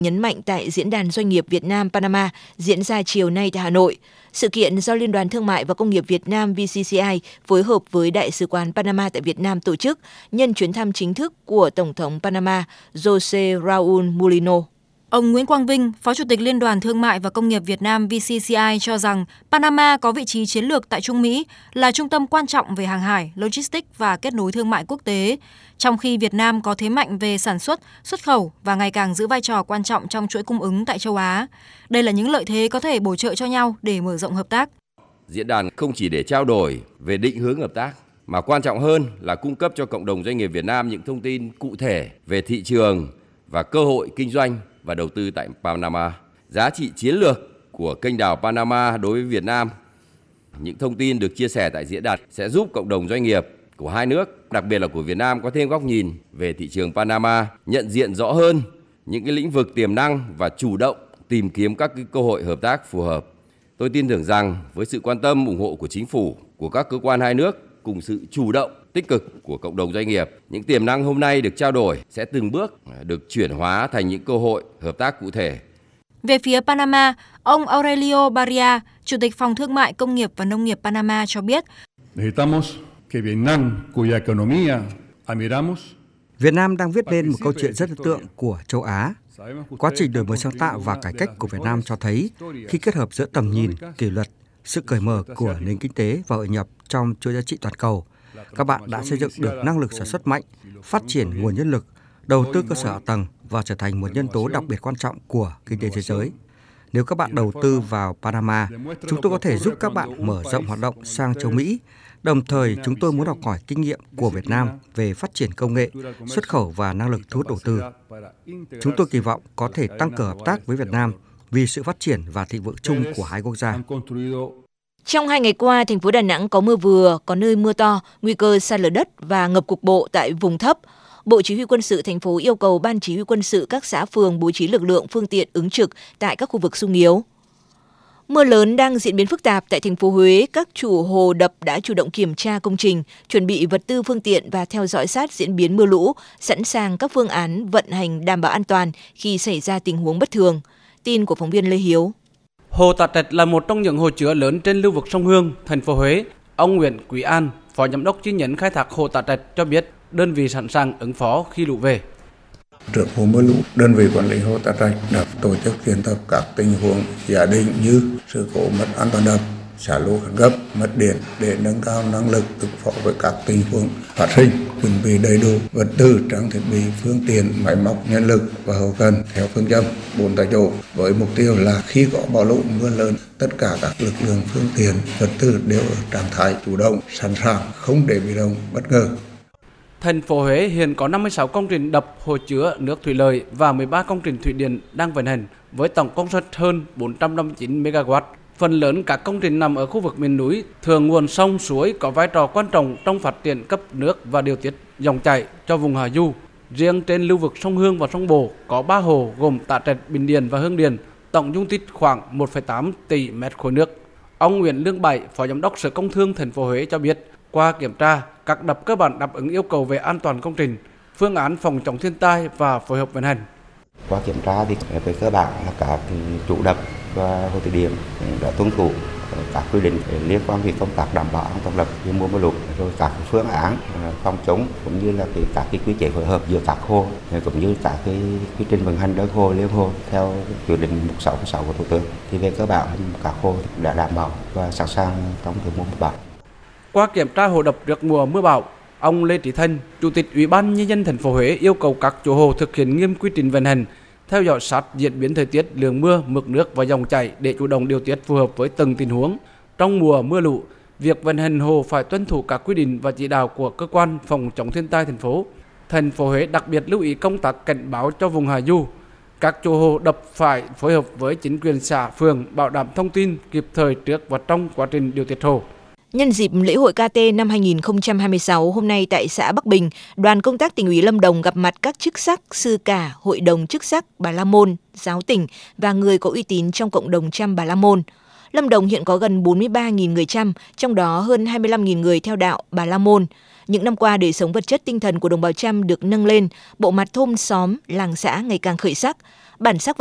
nhấn mạnh tại Diễn đàn Doanh nghiệp Việt Nam-Panama diễn ra chiều nay tại Hà Nội. Sự kiện do Liên đoàn Thương mại và Công nghiệp Việt Nam VCCI phối hợp với Đại sứ quán Panama tại Việt Nam tổ chức nhân chuyến thăm chính thức của Tổng thống Panama José Raúl Mulino. Ông Nguyễn Quang Vinh, Phó Chủ tịch Liên đoàn Thương mại và Công nghiệp Việt Nam VCCI cho rằng Panama có vị trí chiến lược tại Trung Mỹ, là trung tâm quan trọng về hàng hải, logistics và kết nối thương mại quốc tế, trong khi Việt Nam có thế mạnh về sản xuất, xuất khẩu và ngày càng giữ vai trò quan trọng trong chuỗi cung ứng tại châu Á. Đây là những lợi thế có thể bổ trợ cho nhau để mở rộng hợp tác. Diễn đàn không chỉ để trao đổi về định hướng hợp tác, mà quan trọng hơn là cung cấp cho cộng đồng doanh nghiệp Việt Nam những thông tin cụ thể về thị trường và cơ hội kinh doanh và đầu tư tại Panama. Giá trị chiến lược của kênh đào Panama đối với Việt Nam. Những thông tin được chia sẻ tại diễn đàn sẽ giúp cộng đồng doanh nghiệp của hai nước, đặc biệt là của Việt Nam, có thêm góc nhìn về thị trường Panama, nhận diện rõ hơn những cái lĩnh vực tiềm năng và chủ động tìm kiếm các cái cơ hội hợp tác phù hợp. Tôi tin tưởng rằng với sự quan tâm ủng hộ của chính phủ, của các cơ quan hai nước cùng sự chủ động tích cực của cộng đồng doanh nghiệp, những tiềm năng hôm nay được trao đổi sẽ từng bước được chuyển hóa thành những cơ hội hợp tác cụ thể. Về phía Panama, ông Aurelio Barria, Chủ tịch Phòng Thương mại Công nghiệp và Nông nghiệp Panama cho biết, Việt Nam đang viết nên một câu chuyện rất ấn tượng của châu Á. Quá trình đổi mới sáng tạo và cải cách của Việt Nam cho thấy khi kết hợp giữa tầm nhìn, kỷ luật, sự cởi mở của nền kinh tế và hội nhập trong chuỗi giá trị toàn cầu, các bạn đã xây dựng được năng lực sản xuất mạnh, phát triển nguồn nhân lực, đầu tư cơ sở hạ tầng và trở thành một nhân tố đặc biệt quan trọng của kinh tế thế giới. Nếu các bạn đầu tư vào Panama, chúng tôi có thể giúp các bạn mở rộng hoạt động sang châu Mỹ. Đồng thời, chúng tôi muốn học hỏi kinh nghiệm của Việt Nam về phát triển công nghệ, xuất khẩu và năng lực thu hút đầu tư. Chúng tôi kỳ vọng có thể tăng cường hợp tác với Việt Nam vì sự phát triển và thịnh vượng chung của hai quốc gia. Trong 2 ngày qua, thành phố Đà Nẵng có mưa vừa, có nơi mưa to, nguy cơ sạt lở đất và ngập cục bộ tại vùng thấp. Bộ Chỉ huy Quân sự thành phố yêu cầu Ban Chỉ huy Quân sự các xã phường bố trí lực lượng phương tiện ứng trực tại các khu vực xung yếu. Mưa lớn đang diễn biến phức tạp tại thành phố Huế, các chủ hồ đập đã chủ động kiểm tra công trình, chuẩn bị vật tư phương tiện và theo dõi sát diễn biến mưa lũ, sẵn sàng các phương án vận hành đảm bảo an toàn khi xảy ra tình huống bất thường. Tin của phóng viên Lê Hiếu. Hồ Tà Trạch là một trong những hồ chứa lớn trên lưu vực sông Hương, thành phố Huế. Ông Nguyễn Quý An, Phó Giám đốc chi nhánh khai thác Hồ Tà Trạch cho biết đơn vị sẵn sàng ứng phó khi lũ về. Trước mùa mưa lũ, đơn vị quản lý Hồ Tà Trạch đã tổ chức diễn tập các tình huống giả định như sự cố mất an toàn đập, xả lũ khẩn cấp, mất điện để nâng cao năng lực ứng phó với các tình huống phát sinh, chuẩn bị đầy đủ vật tư, trang thiết bị, phương tiện, máy móc, nhân lực và hậu cần theo phương châm 4 tại chỗ, với mục tiêu là khi có bão lũ mưa lớn, tất cả các lực lượng, phương tiện, vật tư đều ở trạng thái chủ động, sẵn sàng, không để bị động, bất ngờ. Thành phố Huế hiện có 56 công trình đập, hồ chứa nước thủy lợi và 13 công trình thủy điện đang vận hành với tổng công suất hơn 459 MW. Phần lớn các công trình nằm ở khu vực miền núi, thường nguồn sông suối có vai trò quan trọng trong phát triển cấp nước và điều tiết dòng chảy cho vùng hạ du. Riêng trên lưu vực sông Hương và sông Bồ có 3 hồ gồm Tả Trạch, Bình Điền và Hương Điền, tổng dung tích khoảng 1,8 tỷ mét khối nước. Ông Nguyễn Lương Bảy, Phó Giám đốc Sở Công Thương thành phố Huế cho biết, qua kiểm tra, các đập cơ bản đáp ứng yêu cầu về an toàn công trình, phương án phòng chống thiên tai và phối hợp vận hành. Qua kiểm tra thì về cơ bản là các chủ đập và hồ thủy điện đã tuân thủ các quy định liên quan đến công tác đảm bảo an toàn đập khi mùa mưa lụt, rồi các phương án phòng chống cũng như là các quy chế phối hợp giữa các hồ, cũng như các quy trình vận hành đơn hồ liên hồ theo quyết định 1666 của Thủ tướng. Thì về cơ bản các hồ đã đảm bảo và sẵn sàng trong mùa mưa bão. Qua kiểm tra hồ đập trước mùa mưa bão, ông Lê Trí Thanh, Chủ tịch Ủy ban Nhân dân thành phố Huế yêu cầu các chủ hồ thực hiện nghiêm quy trình vận hành, theo dõi sát diễn biến thời tiết, lượng mưa, mực nước và dòng chảy để chủ động điều tiết phù hợp với từng tình huống. Trong mùa mưa lũ, việc vận hành hồ phải tuân thủ các quy định và chỉ đạo của cơ quan phòng chống thiên tai thành phố. Thành phố Huế đặc biệt lưu ý công tác cảnh báo cho vùng hạ du. Các chủ hồ đập phải phối hợp với chính quyền xã, phường bảo đảm thông tin kịp thời trước và trong quá trình điều tiết hồ. Nhân dịp lễ hội KT năm 2026, hôm nay tại xã Bắc Bình, đoàn công tác Tỉnh ủy Lâm Đồng gặp mặt các chức sắc, sư cả, hội đồng chức sắc, Bà La Môn, giáo tỉnh và người có uy tín trong cộng đồng Chăm Bà La Môn. Lâm Đồng hiện có gần 43.000 người Chăm, trong đó hơn 25.000 người theo đạo Bà La Môn. Những năm qua, đời sống vật chất tinh thần của đồng bào Chăm được nâng lên, bộ mặt thôn xóm, làng xã ngày càng khởi sắc. Bản sắc